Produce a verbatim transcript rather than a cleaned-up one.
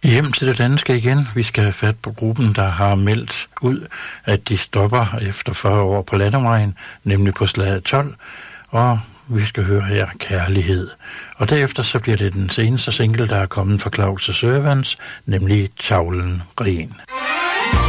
Hjem til det danske igen. Vi skal have fat på gruppen, der har meldt ud, at de stopper efter fyrre år på landevejen, nemlig på slaget tolv. Og vi skal høre her Kærlighed. Og derefter så bliver det den seneste single, der er kommet fra Claus og Servants, nemlig Tavlen Ren.